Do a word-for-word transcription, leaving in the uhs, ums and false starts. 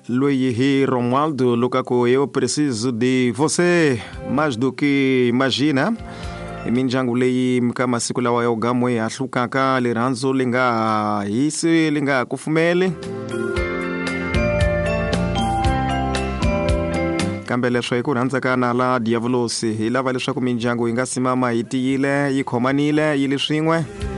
Lui hi Romualdo Lukaku, eu preciso de você mais do que imagina. Mindyangu leyi kama siku lawa ya ugamwe ya hlukaka liranzo linga hisi linga kufumele kambe leswo hi ku rhandza ka na la diavolosi hi lava leswaku mindyangu yi nga simama yi tiyile yi khomanile yi li swin'we